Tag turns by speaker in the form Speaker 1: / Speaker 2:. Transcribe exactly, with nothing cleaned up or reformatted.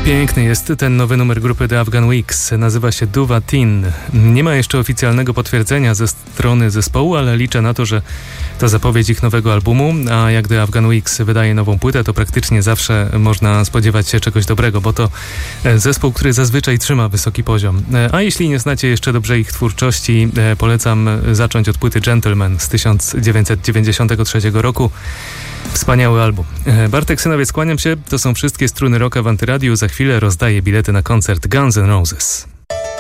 Speaker 1: Piękny jest ten nowy numer grupy The Afghan Weeks. Nazywa się Duva Teen. Nie ma jeszcze oficjalnego potwierdzenia ze strony zespołu, ale liczę na to, że to zapowiedź ich nowego albumu, a jak The Afghan Weeks wydaje nową płytę, to praktycznie zawsze można spodziewać się czegoś dobrego, bo to zespół, który zazwyczaj trzyma wysoki poziom. A jeśli nie znacie jeszcze dobrze ich twórczości, polecam zacząć od płyty Gentleman z tysiąc dziewięćset dziewięćdziesiątego trzeciego roku. Wspaniały album. Bartek Synowiec, kłaniam się. To są wszystkie struny rocka w Antyradiu. Za chwilę rozdaję bilety na koncert Guns N' Roses.